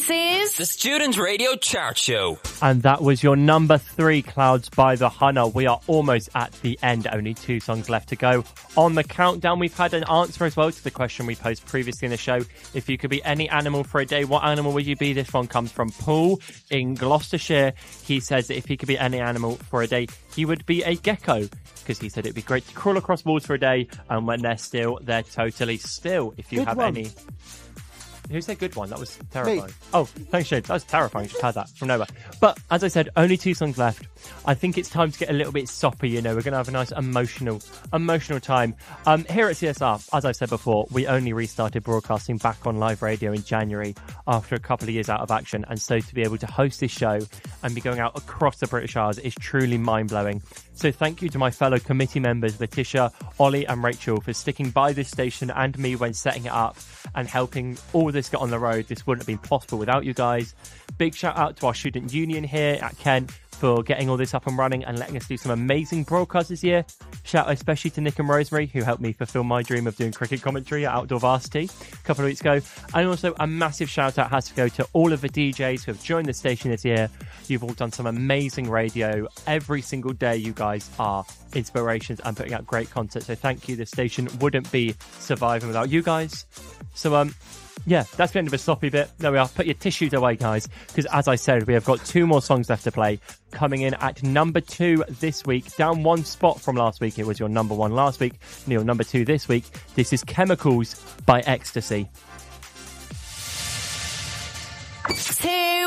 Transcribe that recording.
This is the Student Radio Chart Show. And that was your number 3, Clouds by The Hunter. We are almost at the end. Only 2 songs left to go. On the countdown, we've had an answer as well to the question we posed previously in the show. If you could be any animal for a day, what animal would you be? This one comes from Paul in Gloucestershire. He says that if he could be any animal for a day, he would be a gecko, because he said it'd be great to crawl across walls for a day, and when they're still, they're totally still. If you have any... Who said good one? That was terrifying. Me. Oh, thanks, Shane. That was terrifying. Just had that from nowhere. But as I said, only 2 songs left. I think it's time to get a little bit soppy, you know. We're going to have a nice emotional time. Here at CSR, as I've said before, we only restarted broadcasting back on live radio in January after a couple of years out of action. And so to be able to host this show and be going out across the British Isles is truly mind-blowing. So thank you to my fellow committee members, Letitia, Ollie and Rachel, for sticking by this station and me when setting it up and helping all this get on the road. This wouldn't have been possible without you guys. Big shout out to our student union here at Kent for getting all this up and running and letting us do some amazing broadcasts this year. Shout out especially to Nick and Rosemary, who helped me fulfill my dream of doing cricket commentary at Outdoor Varsity a couple of weeks ago. And also a massive shout out has to go to all of the DJs who have joined the station this year. You've all done some amazing radio. Every single day you guys are inspirations and putting out great content. So thank you. The station wouldn't be surviving without you guys. So yeah, that's the end of a sloppy bit. There we are. Put your tissues away, guys, because as I said, we have got 2 more songs left to play. Coming in at number 2 this week, down 1 spot from last week. It was your number 1 last week, Neil, number 2 this week. This is Chemicals by Ecstasy. 2.